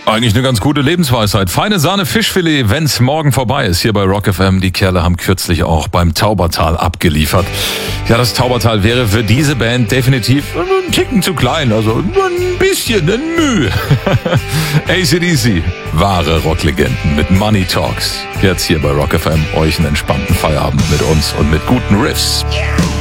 Eigentlich eine ganz gute Lebensweisheit. Feine Sahne Fischfilet, wenn's morgen vorbei ist. Hier bei Rock FM. Die Kerle haben kürzlich auch beim Taubertal abgeliefert. Ja, das Taubertal wäre für diese Band definitiv ein Ticken zu klein. Also ein bisschen, ein Mühe. AC/DC, wahre Rocklegenden mit Money Talks. Jetzt hier bei Rock FM. Euch einen entspannten Feierabend mit uns und mit guten Riffs.